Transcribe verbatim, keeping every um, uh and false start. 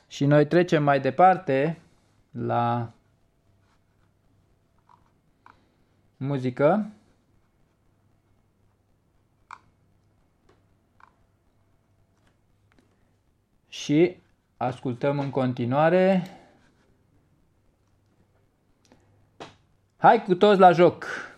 Și noi trecem mai departe la muzică. Și ascultăm în continuare. Hai cu toți la joc!